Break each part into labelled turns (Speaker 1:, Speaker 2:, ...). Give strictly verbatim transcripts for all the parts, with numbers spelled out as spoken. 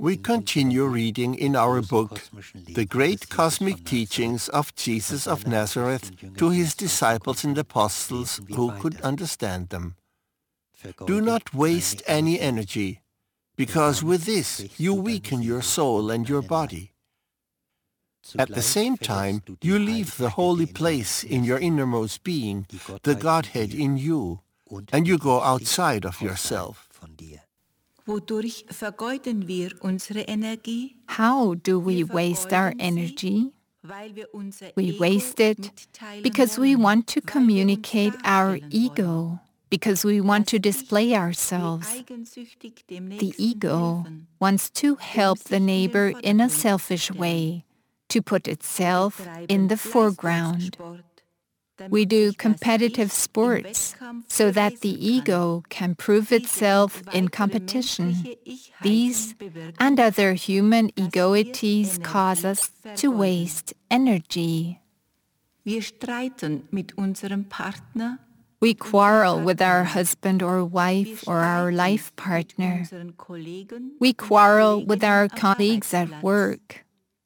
Speaker 1: We continue reading in our book, The Great Cosmic Teachings of Jesus of Nazareth to His Disciples and Apostles who could understand them. Do not waste any energy, because with this you weaken your soul and your body. At the same time, you leave the holy place in your innermost being, the Godhead in you, and you go outside of yourself.
Speaker 2: Wodurch vergeuden wir unsere Energie?
Speaker 3: How do we waste our energy? We waste it because we want to communicate our ego, because we want to display ourselves. The ego wants to help the neighbor in a selfish way, to put itself in the foreground. We do competitive sports so that the ego can prove itself in competition. These and other human egoities cause us to waste energy.
Speaker 2: Wir streiten mit unserem Partner.
Speaker 3: We quarrel with our husband or wife or our life partner. We quarrel with our colleagues at work.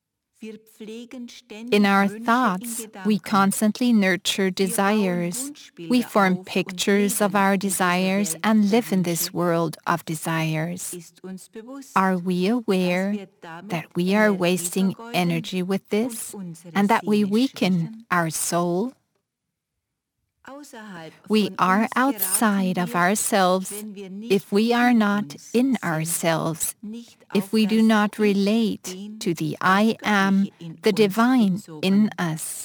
Speaker 3: In our thoughts, we constantly nurture desires. We form pictures of our desires and live in this world of desires. Are we aware that we are wasting energy with this and that we weaken our soul? We are outside of ourselves if we are not in ourselves, if we do not relate to the I Am, the divine in us.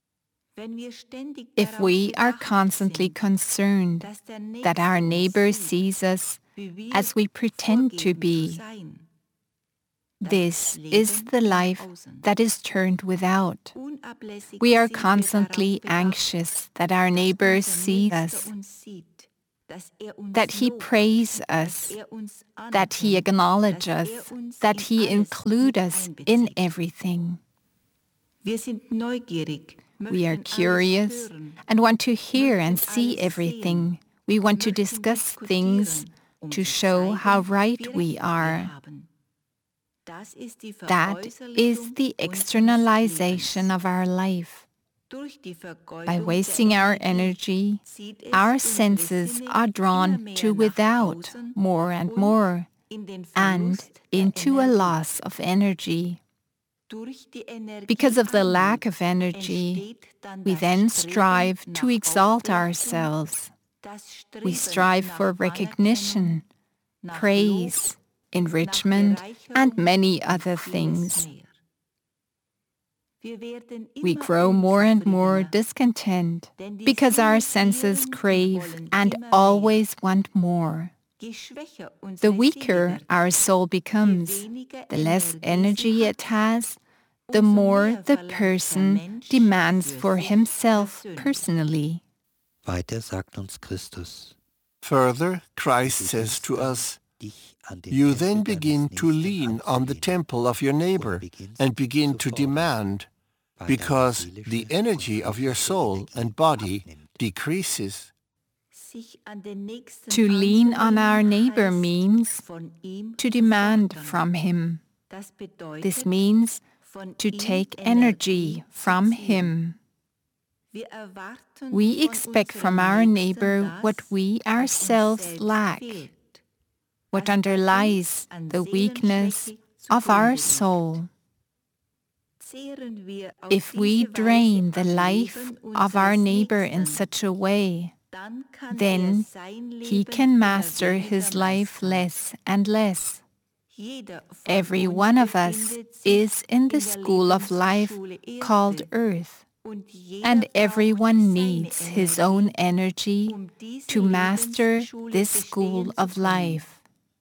Speaker 3: If we are constantly concerned that our neighbor sees us as we pretend to be, this is the life that is turned without. We are constantly anxious that our neighbor sees us, that he praise us, that he acknowledge us, that he include us in everything. We are curious and want to hear and see everything. We want to discuss things to show how right we are. That is the externalization of our life. By wasting our energy, our senses are drawn to without more and more, and into a loss of energy. Because of the lack of energy, we then strive to exalt ourselves. We strive for recognition, praise, enrichment, and many other things. We grow more and more discontent because our senses crave and always want more. The weaker our soul becomes, the less energy it has, the more the person demands for himself personally.
Speaker 1: Further, Christ says to us, you then begin to lean on the temple of your neighbor and begin to demand, because the energy of your soul and body decreases.
Speaker 3: To lean on our neighbor means to demand from him. This means to take energy from him. We expect from our neighbor what we ourselves lack, what underlies the weakness of our soul. If we drain the life of our neighbor in such a way, then he can master his life less and less. Every one of us is in the school of life called Earth, and everyone needs his own energy to master this school of life.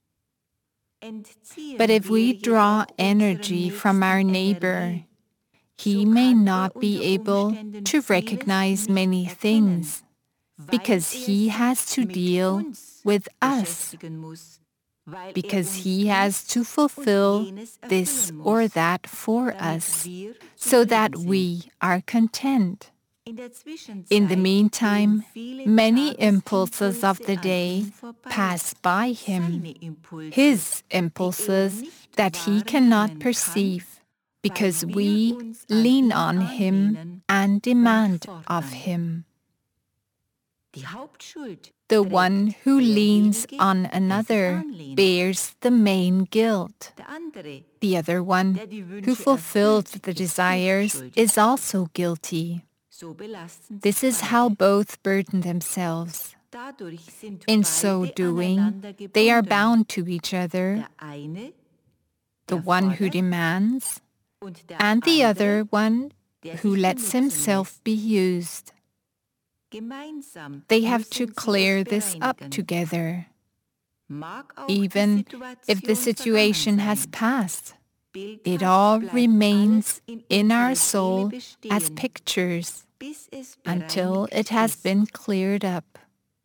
Speaker 3: But if we draw energy from our neighbor, he may not be able to recognize many things, because he has to deal with us, because he has to fulfill this or that for us, so that we are content. In the meantime, many impulses of the day pass by him, his impulses that he cannot perceive, because we lean on him and demand of him. The one who leans on another bears the main guilt. The other one who fulfills the desires is also guilty. This is how both burden themselves. In so doing, they are bound to each other, the one who demands, and the other one who lets himself be used. They have to clear this up together. Even if the situation has passed, it all remains in our soul as pictures until it has been cleared up.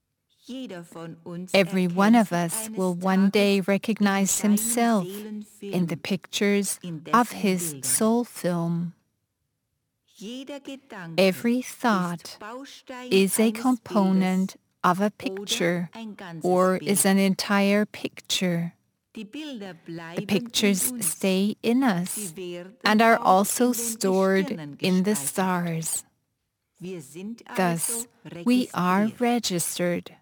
Speaker 3: Every one of us will one day recognize himself in the pictures of his soul film. Every thought is a component of a picture or is an entire picture. The pictures stay in us and are also stored in the stars. Thus, we are registered.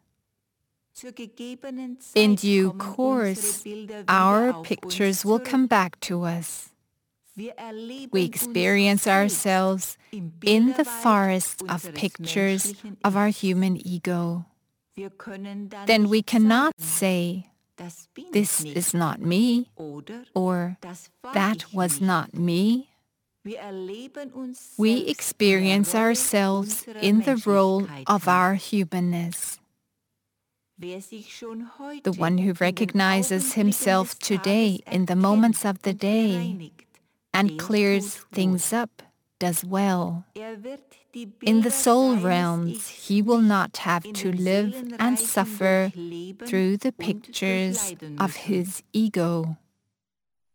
Speaker 3: In due course, our pictures will come back to us. We experience ourselves in the forest of pictures of our human ego. Then we cannot say, "This is not me," or "That was not me." We experience ourselves in the role of our humanness. The one who recognizes himself today in the moments of the day and clears things up does well. In the soul realms, he will not have to live and suffer through the pictures of his ego.